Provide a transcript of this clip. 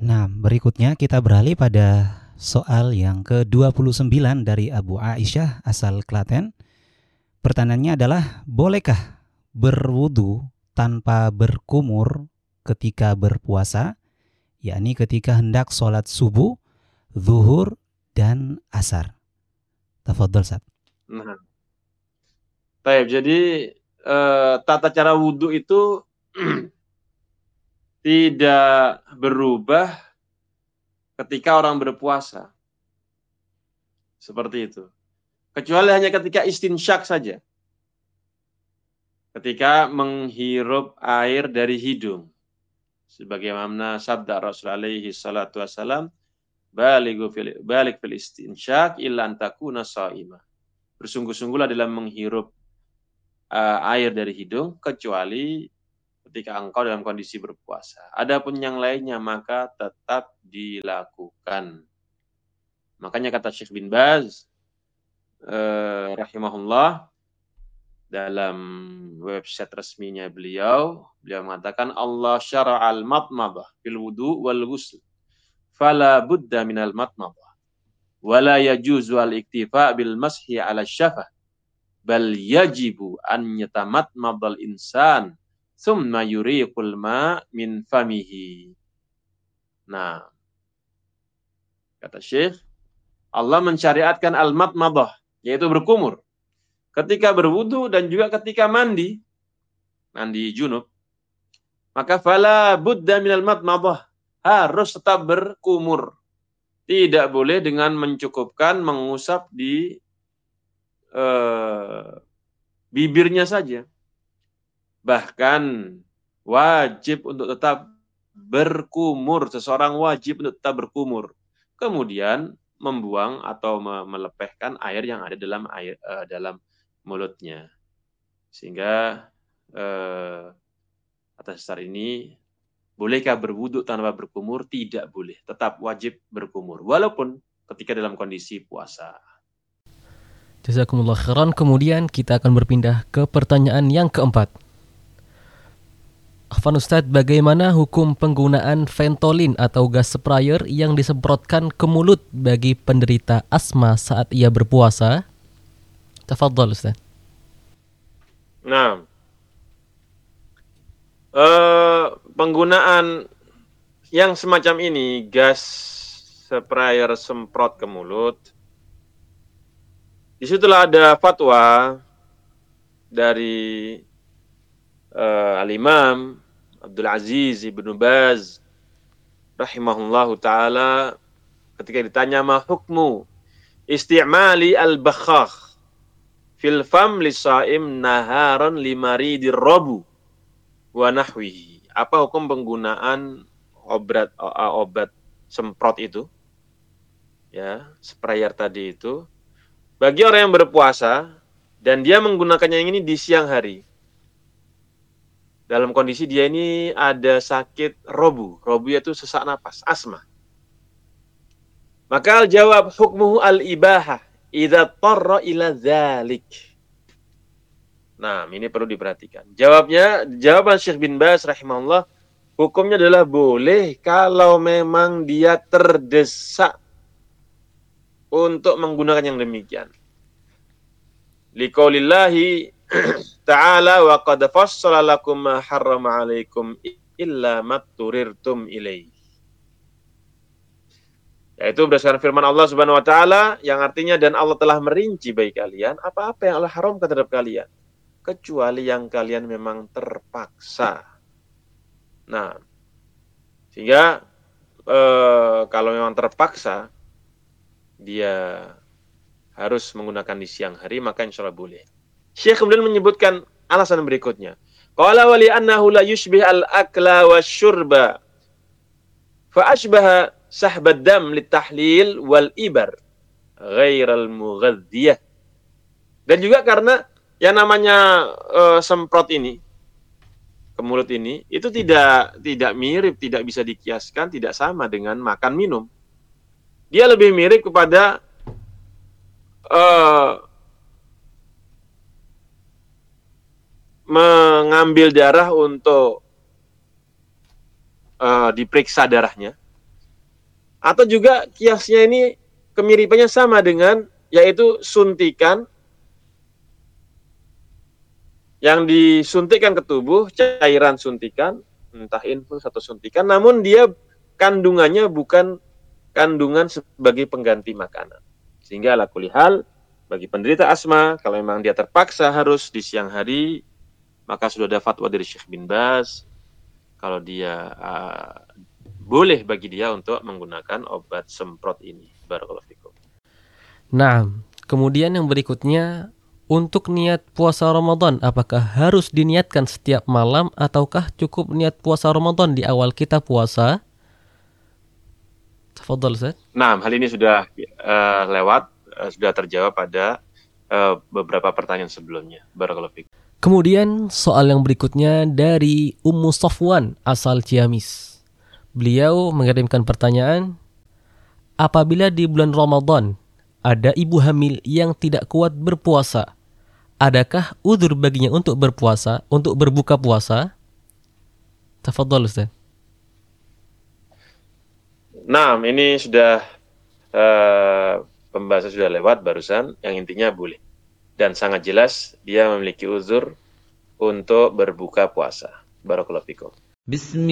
Nah, berikutnya kita beralih pada soal yang ke-29 dari Abu Aisyah asal Klaten. Pertanyaannya adalah, bolehkah berwudu tanpa berkumur ketika berpuasa, yakni ketika hendak sholat subuh, zuhur, dan asar? Tafadhol, Ustaz. Nah, baik. Jadi tata cara wudhu itu tidak berubah ketika orang berpuasa. Seperti itu. Kecuali hanya ketika istinsyak saja. Ketika menghirup air dari hidung. Sebagaimana sabda Rasul alaihi salatu wassalam, balik fil istinsyak illa an takuna sha'imah. Bersungguh-sungguhlah dalam menghirup air dari hidung, kecuali ketika engkau dalam kondisi berpuasa. Adapun yang lainnya maka tetap dilakukan. Makanya kata Syekh bin Baz rahimahullah dalam website resminya beliau mengatakan Allah syara'al matmadah fil wudu wal ghusl fala budda minal matmadah wala yajuzu al iktifa bil mashi ala syafah bal yajibu an yatamatmadal insan summa yuriqul ma min famihi. Nah, kata Syekh, Allah mensyariatkan al-matmadah, yaitu berkumur ketika berwudu dan juga ketika mandi junub. Maka fala budda minal matmadah, harus tetap berkumur. Tidak boleh dengan mencukupkan mengusap di bibirnya saja. Bahkan wajib untuk tetap berkumur. Seseorang wajib untuk tetap berkumur. Kemudian membuang atau melepehkan air yang ada dalam mulutnya. Sehingga atas dasar ini, bolehkah berwudu tanpa berkumur? Tidak boleh. Tetap wajib berkumur. Walaupun ketika dalam kondisi puasa. Jazakumullah khairan. Kemudian kita akan berpindah ke pertanyaan yang keempat. Afwan Ustadz, bagaimana hukum penggunaan Ventolin atau gas sprayer yang disemprotkan ke mulut bagi penderita asma saat ia berpuasa? Tafadhol Ustadz. Nah, penggunaan yang semacam ini, gas sprayer semprot ke mulut, disitulah ada fatwa dari Al-Imam Abdul Aziz Ibnu Baz rahimahullahu ta'ala ketika ditanya ma hukmu isti'mali al-bakhakh fil fam lisa'im naharan limaridir rabu wa nahwihi. Apa hukum penggunaan obat semprot itu, ya, sprayer tadi itu, bagi orang yang berpuasa dan dia menggunakannya ini di siang hari dalam kondisi dia ini ada sakit robu yaitu sesak napas, asma. Maka jawab hukmuhu al-ibahah idza tarra ila dzalik. Nah, ini perlu diperhatikan. Jawaban Syekh bin Baz rahimahullah, hukumnya adalah boleh kalau memang dia terdesak untuk menggunakan yang demikian. Liqaulillahi ta'ala wa qad fassala lakum ma harrama 'alaikum illa matturirtum ilaih. Yaitu berdasarkan firman Allah Subhanahu wa taala yang artinya dan Allah telah merinci bagi kalian apa-apa yang Allah haramkan terhadap kalian kecuali yang kalian memang terpaksa. Nah, sehingga kalau memang terpaksa dia harus menggunakan di siang hari, maka insya Allah boleh. Syekh kemudian menyebutkan alasan berikutnya. Qala wa li annahu la yushbih al-akla wasyurba fa ashbaha sahbad dam litahlil wal ibar ghairal mughadziyah. Dan juga karena yang namanya semprot ini ke mulut ini itu tidak mirip, tidak bisa dikiaskan, tidak sama dengan makan minum. Dia lebih mirip kepada mengambil darah untuk diperiksa darahnya, Atau juga kiasnya ini kemiripannya sama dengan, yaitu suntikan yang disuntikkan ke tubuh, cairan suntikan, entah infus atau suntikan, namun dia kandungannya bukan kandungan sebagai pengganti makanan. Sehingga ala kulli hal, bagi penderita asma, kalau memang dia terpaksa harus di siang hari, maka sudah ada fatwa dari Syekh bin Baz, kalau dia boleh bagi dia untuk menggunakan obat semprot ini. Barakallahu fikum. Nah, kemudian yang berikutnya, untuk niat puasa Ramadan, apakah harus diniatkan setiap malam ataukah cukup niat puasa Ramadan di awal kita puasa? Tafadhal, Ustaz. Nah, hal ini sudah lewat, sudah terjawab pada beberapa pertanyaan sebelumnya. Barakallahu fikum. Kemudian soal yang berikutnya dari Ummu Safwan asal Ciamis. Beliau mengirimkan pertanyaan, apabila di bulan Ramadan ada ibu hamil yang tidak kuat berpuasa, adakah udzur baginya untuk berpuasa, untuk berbuka puasa? Tafadhal, Ustaz. Nah, ini sudah pembahasan sudah lewat barusan, yang intinya boleh. Dan sangat jelas dia memiliki uzur untuk berbuka puasa. Barakallahu fikum.